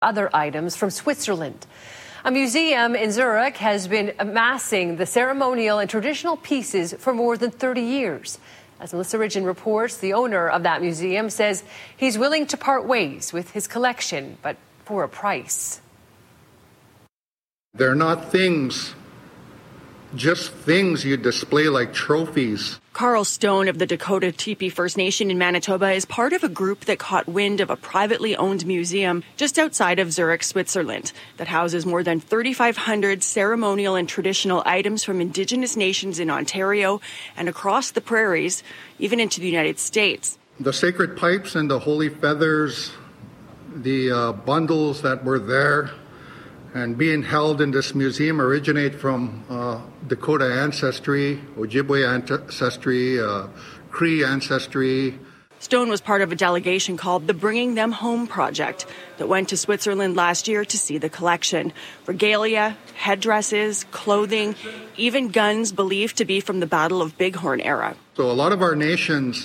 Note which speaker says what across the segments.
Speaker 1: other items from Switzerland. A museum in Zurich has been amassing the ceremonial and traditional pieces for more than 30 years. As Melissa Ridgen reports, the owner of that museum says he's willing to part ways with his collection, but for a price.
Speaker 2: They're not things, just things you display like trophies.
Speaker 3: Carl Stone of the Dakota Teepee First Nation in Manitoba is part of a group that caught wind of a privately owned museum just outside of Zurich, Switzerland, that houses more than 3,500 ceremonial and traditional items from Indigenous nations in Ontario and across the prairies, even into the United States.
Speaker 2: The sacred pipes and the holy feathers, the bundles that were there and being held in this museum originate from Dakota ancestry, Ojibwe ancestry, Cree ancestry.
Speaker 3: Stone was part of a delegation called the Bringing Them Home Project that went to Switzerland last year to see the collection. Regalia, headdresses, clothing, even guns believed to be from the Battle of Bighorn era.
Speaker 2: So a lot of our nations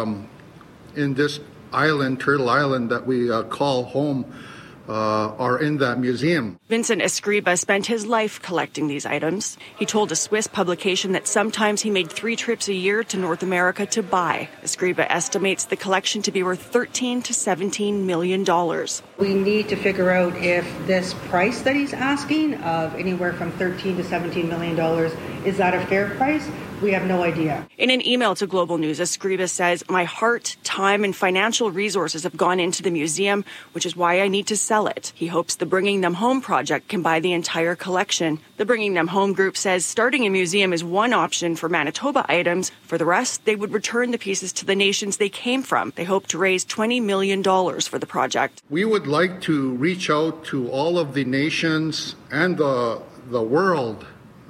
Speaker 2: in this island, Turtle Island, that we call home, are in that museum.
Speaker 3: Vincent Escriba spent his life collecting these items. He told a Swiss publication that sometimes he made 3 trips a year to North America to buy. Escriba estimates the collection to be worth $13 to $17 million.
Speaker 4: We need to figure out if this price that he's asking of anywhere from $13 to $17 million, is that a fair price? We have no idea.
Speaker 3: In an email to Global News, Escriba says, "My heart, time, and financial resources have gone into the museum, which is why I need to sell it." He hopes the Bringing Them Home project can buy the entire collection. The Bringing Them Home group says starting a museum is one option for Manitoba items. For the rest, they would return the pieces to the nations they came from. They hope to raise $20 million for the project.
Speaker 2: We would like to reach out to all of the nations and the world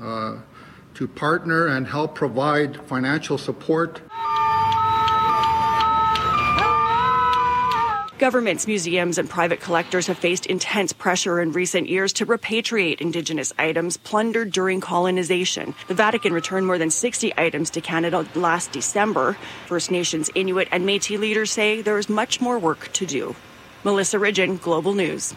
Speaker 2: to partner and help provide financial support.
Speaker 3: Governments, museums, and private collectors have faced intense pressure in recent years to repatriate Indigenous items plundered during colonization. The Vatican returned more than 60 items to Canada last December. First Nations, Inuit, and Métis leaders say there is much more work to do. Melissa Ridgen, Global News.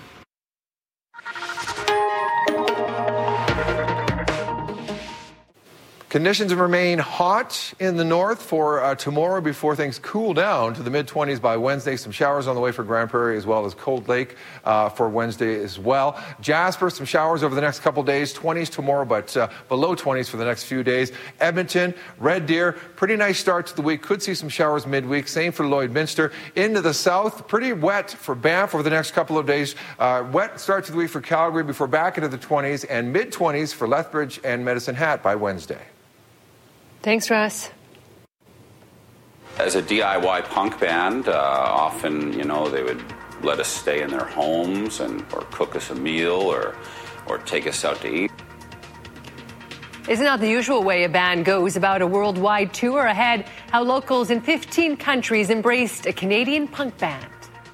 Speaker 5: Conditions remain hot in the north for tomorrow before things cool down to the mid-20s by Wednesday. Some showers on the way for Grand Prairie as well as Cold Lake for Wednesday as well. Jasper, some showers over the next couple days. 20s tomorrow, but below 20s for the next few days. Edmonton, Red Deer, pretty nice start to the week. Could see some showers midweek. Same for Lloydminster. Into the south, pretty wet for Banff over the next couple of days. Wet start to the week for Calgary before back into the 20s and mid-20s for Lethbridge and Medicine Hat by Wednesday.
Speaker 1: Thanks, Russ.
Speaker 6: As a DIY punk band, often, they would let us stay in their homes or cook us a meal or take us out to eat.
Speaker 1: Isn't that the usual way a band goes about a worldwide tour? Ahead, how locals in 15 countries embraced a Canadian punk band.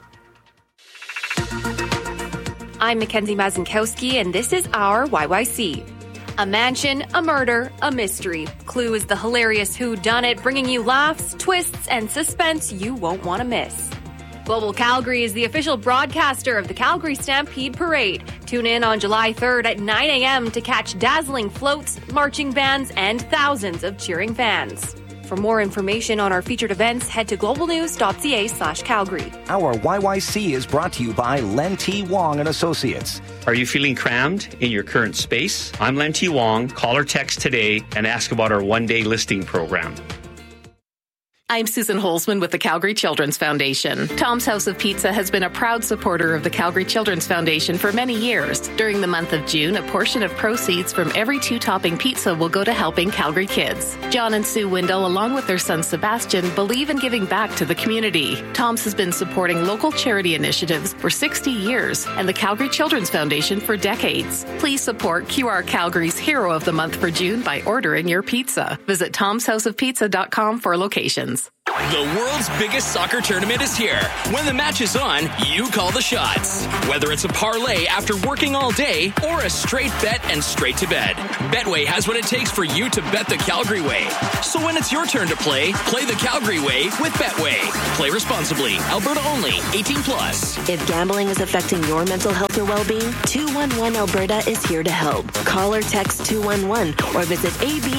Speaker 7: I'm Mackenzie Mazinkowski, and this is our YYC. A mansion, a murder, a mystery. Clue is the hilarious whodunit, bringing you laughs, twists, and suspense you won't want to miss. Global Calgary is the official broadcaster of the Calgary Stampede Parade. Tune in on July 3rd at 9 a.m. to catch dazzling floats, marching bands, and thousands of cheering fans. For more information on our featured events, head to globalnews.ca/Calgary.
Speaker 8: Our YYC is brought to you by Len T. Wong and Associates.
Speaker 9: Are you feeling crammed in your current space? I'm Len T. Wong. Call or text today and ask about our one-day listing program.
Speaker 10: I'm Susan Holzman with the Calgary Children's Foundation. Tom's House of Pizza has been a proud supporter of the Calgary Children's Foundation for many years. During the month of June, a portion of proceeds from every 2-topping pizza will go to helping Calgary kids. John and Sue Windle, along with their son Sebastian, believe in giving back to the community. Tom's has been supporting local charity initiatives for 60 years and the Calgary Children's Foundation for decades. Please support QR Calgary's Hero of the Month for June by ordering your pizza. Visit tomshouseofpizza.com for locations.
Speaker 11: The world's biggest soccer tournament is here. When the match is on, you call the shots. Whether it's a parlay after working all day or a straight bet and straight to bed, Betway has what it takes for you to bet the Calgary way. So when it's your turn to play the Calgary way with Betway. Play responsibly. Alberta only. 18 plus.
Speaker 12: If gambling is affecting your mental health or well-being, 211 Alberta is here to help. Call or text 211 or visit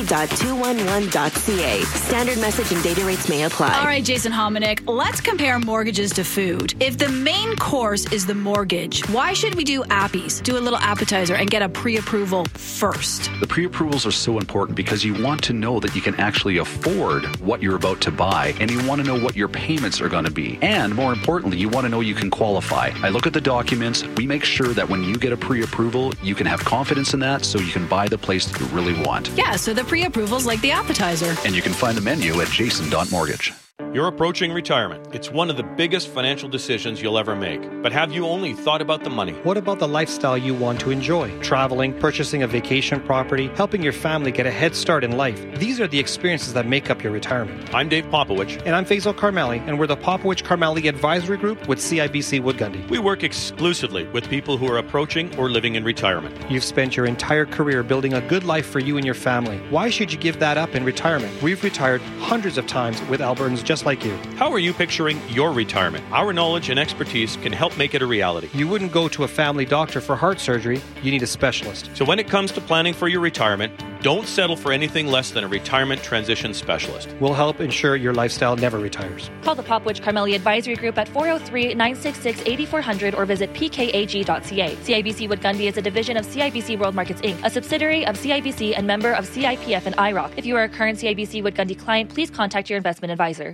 Speaker 12: ab.211.ca. Standard message and data rates may apply.
Speaker 13: All right, Jason Hominick, let's compare mortgages to food. If the main course is the mortgage, why should we do appies, do a little appetizer, and get a pre-approval first?
Speaker 14: The pre-approvals are so important because you want to know that you can actually afford what you're about to buy, and you want to know what your payments are going to be. And more importantly, you want to know you can qualify. I look at the documents. We make sure that when you get a pre-approval, you can have confidence in that so you can buy the place that you really want.
Speaker 13: Yeah, so the pre-approval's like the appetizer.
Speaker 14: And you can find the menu at jason.mortgage.
Speaker 15: You're approaching retirement. It's one of the biggest financial decisions you'll ever make. But have you only thought about the money?
Speaker 16: What about the lifestyle you want to enjoy? Traveling, purchasing a vacation property, helping your family get a head start in life. These are the experiences that make up your retirement.
Speaker 15: I'm Dave Popowich.
Speaker 16: And I'm Faisal Karmali, and we're the Popowich Karmali Advisory Group with CIBC Wood Gundy.
Speaker 15: We work exclusively with people who are approaching or living in retirement.
Speaker 16: You've spent your entire career building a good life for you and your family. Why should you give that up in retirement? We've retired hundreds of times with Albertans just like you.
Speaker 15: How are you picturing your retirement? Our knowledge and expertise can help make it a reality.
Speaker 16: You wouldn't go to a family doctor for heart surgery. You need a specialist.
Speaker 15: So when it comes to planning for your retirement, don't settle for anything less than a retirement transition specialist.
Speaker 16: We'll help ensure your lifestyle never retires.
Speaker 17: Call the Popowich Karmali Advisory Group at 403-966-8400 or visit pkag.ca. CIBC Wood Gundy is a division of CIBC World Markets Inc., a subsidiary of CIBC and member of CIPF and IROC. If you are a current CIBC Wood Gundy client, please contact your investment advisor.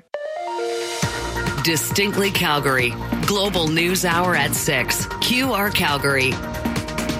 Speaker 18: Distinctly Calgary. Global News Hour at 6. QR Calgary.